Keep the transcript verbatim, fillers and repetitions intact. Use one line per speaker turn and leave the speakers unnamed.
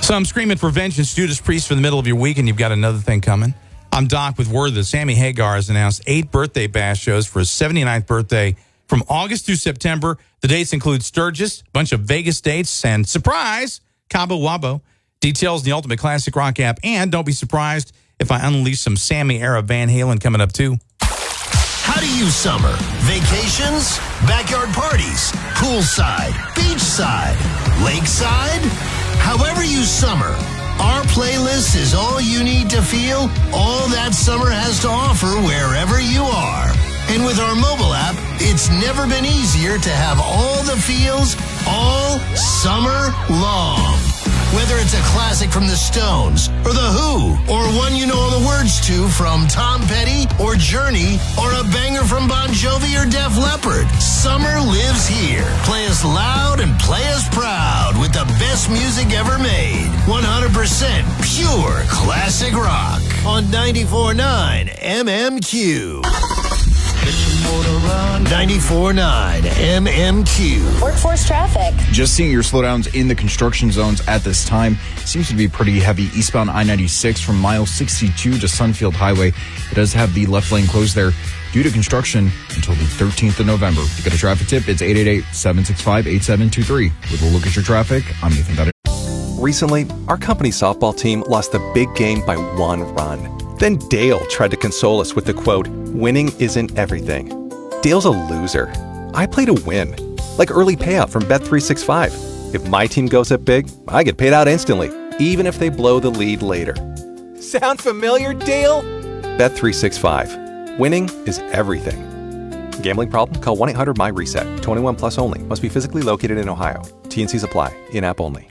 Some screaming for vengeance, Judas Priest for the middle of your week, and you've got another thing coming. I'm Doc with word that Sammy Hagar has announced eight birthday bash shows for his seventy-ninth birthday from August through September. The dates include Sturgis, a bunch of Vegas dates, and surprise, Cabo Wabo. Details in the Ultimate Classic Rock app, and don't be surprised if I unleash some Sammy-era Van Halen coming up, too.
How do you summer? Vacations? Backyard parties? Poolside? Beachside? Lakeside? However you summer, our playlist is all you need to feel all that summer has to offer wherever you are. And with our mobile app, it's never been easier to have all the feels all summer long. Whether it's a classic from the Stones, or The Who, or one you know all the words to from Tom Petty, or Journey, or a banger from Bon Jovi or Def Leppard, summer lives here. Play us loud and play us proud with the best music ever made. one hundred percent pure classic rock on ninety-four point nine M M Q. ninety-four point nine M M Q.
Workforce traffic.
Just seeing your slowdowns in the construction zones at this time. Seems to be pretty heavy eastbound I ninety-six from mile sixty-two to Sunfield Highway. It does have the left lane closed there due to construction until the thirteenth of November. To get a traffic tip, it's eight eight eight, seven six five, eight seven two three. With a look at your traffic, I'm Nathan Better.
Recently, our company softball team lost the big game by one run. Then Dale tried to console us with the quote, "Winning isn't everything." Dale's a loser. I play to win. Like early payout from Bet three sixty-five. If my team goes up big, I get paid out instantly, even if they blow the lead later. Sound familiar, Dale? Bet three sixty-five. Winning is everything. Gambling problem? Call one eight hundred M Y RESET. twenty-one plus only. Must be physically located in Ohio. T and Cs apply. In-app only.